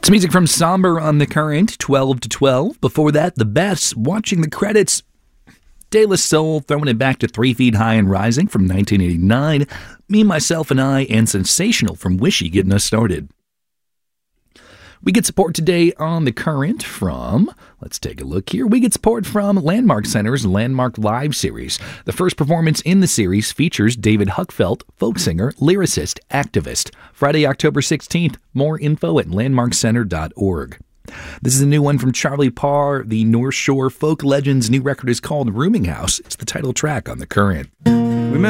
It's music from Somber on The Current, 12 to 12. Before that, The Best, Watching the Credits. De La Soul, throwing it back to 3 Feet High and Rising from 1989. Me, Myself, and I, and Sensational from Wishy getting us started. We get support today on The Current from, let's take a look here. We get support from Landmark Center's Landmark Live series. The first performance in the series features David Huckfelt, folk singer, lyricist, activist. Friday, October 16th. More info at landmarkcenter.org. This is a new one from Charlie Parr. The North Shore Folk Legends' new record is called Rooming House. It's the title track on The Current.